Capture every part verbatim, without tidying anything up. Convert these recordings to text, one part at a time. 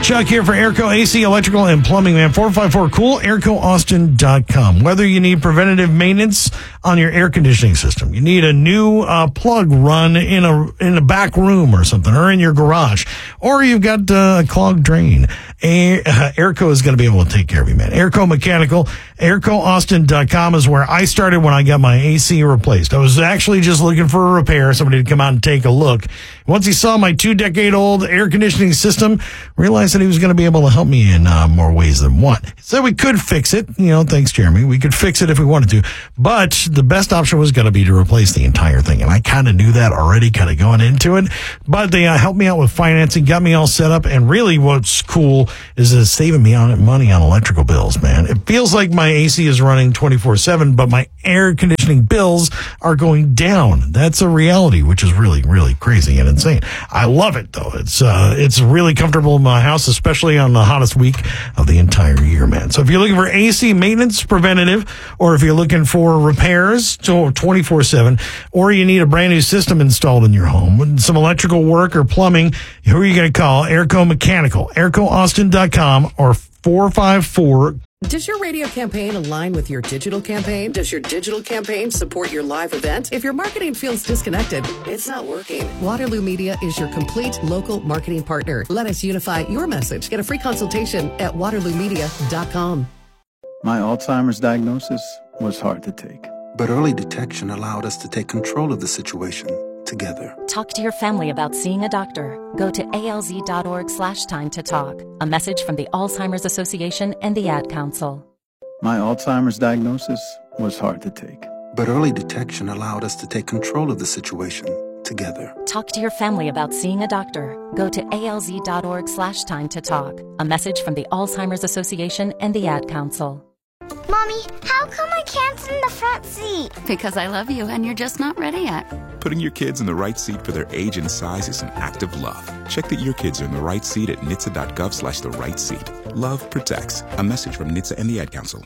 Chuck here for Airco A C, Electrical, and Plumbing, man. four five four cool, airco austin dot com. Whether you need preventative maintenance on your air conditioning system, you need a new uh, plug run in a in a back room or something, or in your garage, or you've got uh, a clogged drain, a- uh, Airco is going to be able to take care of you, man. Airco Mechanical, airco austin dot com is where I started when I got my A C replaced. I was actually just looking for a repair, somebody to come out and take a look. Once he saw my two-decade-old air conditioning system, realized that he was going to be able to help me in uh, more ways than one. So we could fix it. You know, thanks, Jeremy. We could fix it if we wanted to. But the best option was going to be to replace the entire thing. And I kind of knew that already, kind of going into it. But they uh, helped me out with financing, got me all set up. And really what's cool is it's saving me on money on electrical bills, man. It feels like my A C is running twenty-four seven, but my air conditioning bills are going down. That's a reality, which is really, really crazy and insane. I love it, though. It's uh, it's really comfortable in my house, especially on the hottest week of the entire year, man. So if you're looking for A C maintenance, preventative, or if you're looking for repairs twenty-four seven, or you need a brand new system installed in your home, with some electrical work or plumbing, who are you going to call? Airco Mechanical, airco austin dot com, or four five four. Does your radio campaign align with your digital campaign? Does your digital campaign support your live event? If your marketing feels disconnected, it's not working. Waterloo Media is your complete local marketing partner. Let us unify your message. Get a free consultation at waterloo media dot com. My Alzheimer's diagnosis was hard to take. But early detection allowed us to take control of the situation together. Talk to your family about seeing a doctor. Go to alz.org slash time to talk. A message from the Alzheimer's Association and the Ad Council. My Alzheimer's diagnosis was hard to take. But early detection allowed us to take control of the situation together. Talk to your family about seeing a doctor. Go to alz.org slash time to talk. A message from the Alzheimer's Association and the Ad Council. Mommy, how come I can't sit in the front seat? Because I love you and you're just not ready yet. Putting your kids in the right seat for their age and size is an act of love. Check that your kids are in the right seat at N H T S A dot gov slash the right seat. Love protects. A message from N H T S A and the Ad Council.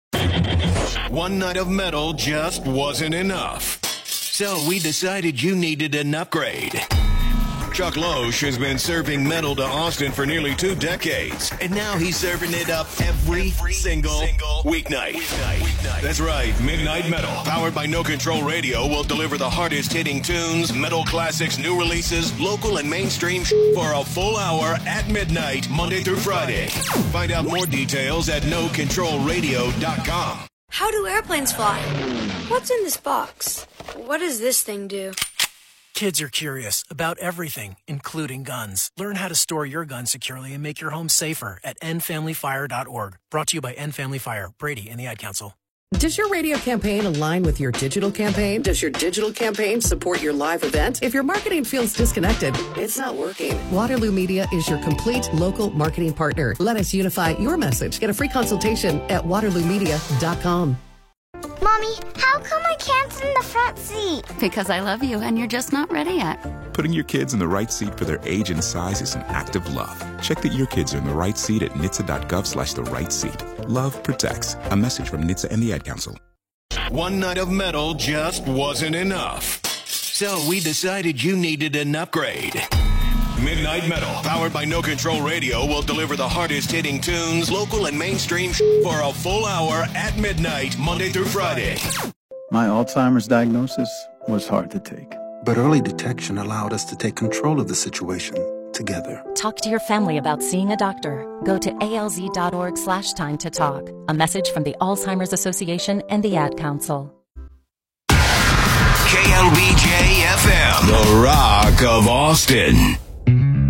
One night of metal just wasn't enough. So we decided you needed an upgrade. Chuck Loesch has been serving metal to Austin for nearly two decades, and now he's serving it up every, every single, single weeknight. Weeknight. Weeknight. That's right, Midnight Metal, powered by No Control Radio, will deliver the hardest-hitting tunes, metal classics, new releases, local and mainstream for a full hour at midnight, Monday through Friday. Find out more details at no control radio dot com. How do airplanes fly? What's in this box? What does this thing do? Kids are curious about everything, including guns. Learn how to store your gun securely and make your home safer at end family fire dot org. Brought to you by End Family Fire, Brady, and the Ad Council. Does your radio campaign align with your digital campaign? Does your digital campaign support your live event? If your marketing feels disconnected, it's not working. Waterloo Media is your complete local marketing partner. Let us unify your message. Get a free consultation at waterloo media dot com. Mommy, how come I can't sit in the front seat? Because I love you and you're just not ready yet. Putting your kids in the right seat for their age and size is an act of love. Check that your kids are in the right seat at N H T S A dot gov slash the right seat. Love protects. A message from N H T S A and the Ad Council. One night of metal just wasn't enough. So we decided you needed an upgrade. Midnight Metal, powered by No Control Radio, will deliver the hardest-hitting tunes, local and mainstream for a full hour at midnight, Monday through Friday. My Alzheimer's diagnosis was hard to take. But early detection allowed us to take control of the situation together. Talk to your family about seeing a doctor. Go to alz.org slash time to talk. A message from the Alzheimer's Association and the Ad Council. K L B J F M, the Rock of Austin.